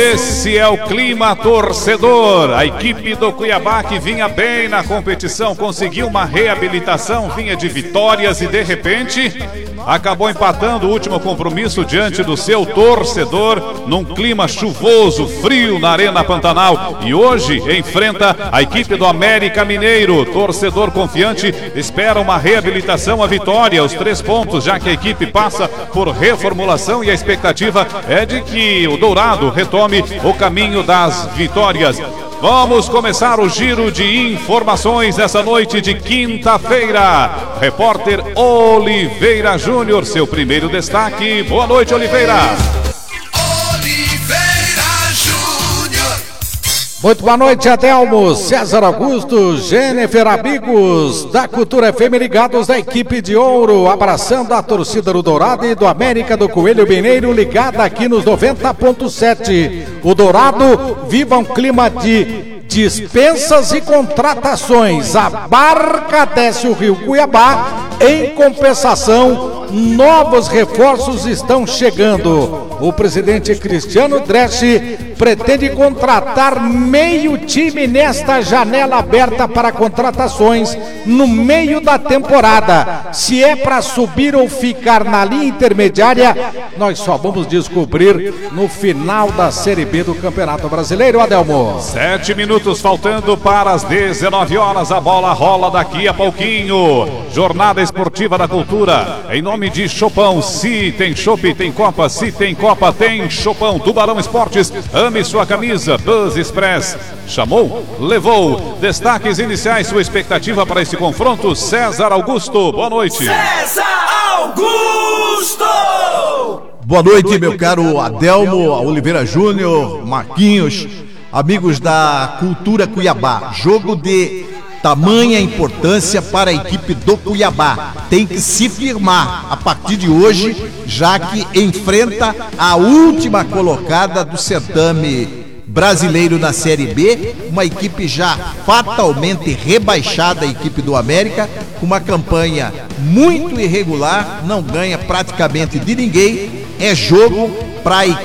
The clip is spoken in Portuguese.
Esse é o clima torcedor. A equipe do Cuiabá, que vinha bem na competição, conseguiu uma reabilitação, vinha de vitórias e de repente acabou empatando o último compromisso diante do seu torcedor num clima chuvoso, frio na Arena Pantanal, e hoje enfrenta a equipe do América Mineiro. Torcedor confiante espera uma reabilitação, a vitória, os 3 pontos, já que a equipe passa por reformulação e a expectativa é de que o Dourado retome o caminho das vitórias. Vamos começar o giro de informações nessa noite de quinta-feira. Repórter Oliveira Júnior, seu primeiro destaque. Boa noite, Oliveira. Muito boa noite, Adelmo, César Augusto, Jennifer, amigos da Cultura FM ligados da equipe de ouro, abraçando a torcida do Dourado e do América do Coelho Mineiro, ligada aqui nos 90.7. O Dourado viva um clima de dispensas e contratações. A barca desce o rio Cuiabá. Em compensação, novos reforços estão chegando. O presidente Cristiano Dresch pretende contratar meio time nesta janela aberta para contratações no meio da temporada. Se é para subir ou ficar na linha intermediária, nós só vamos descobrir no final da Série B do Campeonato Brasileiro, Adelmo. 7 minutos faltando para as 19 horas. A bola rola daqui a pouquinho. Jornada Esportiva da Cultura, em nome de Chopão. Se tem chopp, tem Copa. Se tem Copa, tem Chopão. Tubarão Esportes, ame sua camisa. Buzz Express, chamou, levou. Destaques iniciais, sua expectativa para esse confronto. César Augusto, boa noite. César Augusto! Boa noite, meu caro Adelmo, Oliveira Júnior, Marquinhos, amigos da Cultura Cuiabá. Jogo de tamanha importância para a equipe do Cuiabá. Tem que se firmar a partir de hoje, já que enfrenta a última colocada do certame brasileiro na Série B, uma equipe já fatalmente rebaixada, a equipe do América, com uma campanha muito irregular, não ganha praticamente de ninguém. É jogo para a equipe